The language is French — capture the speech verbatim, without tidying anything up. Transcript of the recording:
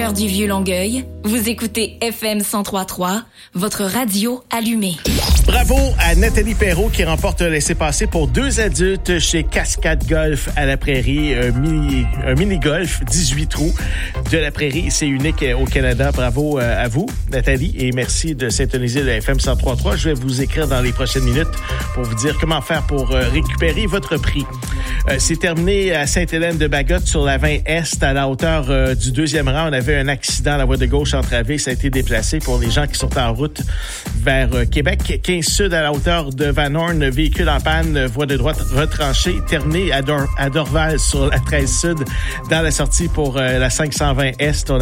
cœur du vieux Longueuil, vous écoutez F M cent trois virgule trois, votre radio allumée. Bravo à Nathalie Perrault qui remporte le laissez-passer pour deux adultes chez Cascade Golf à la Prairie, un mini, un mini-golf dix-huit trous de la Prairie. C'est unique au Canada. Bravo à vous, Nathalie, et merci de syntoniser le F M cent trois virgule trois. Je vais vous écrire dans les prochaines minutes pour vous dire comment faire pour récupérer votre prix. Euh, c'est terminé à Sainte-Hélène-de-Bagotte sur la vingt Est à la hauteur euh, du deuxième rang. On avait un accident à la voie de gauche entravée. Ça a été déplacé pour les gens qui sont en route vers euh, Québec. quinze Sud à la hauteur de Van Horn, véhicule en panne, voie de droite retranchée. Terminé à, Dor- à Dorval sur la treize Sud dans la sortie pour euh, la cinq cent vingt Est. On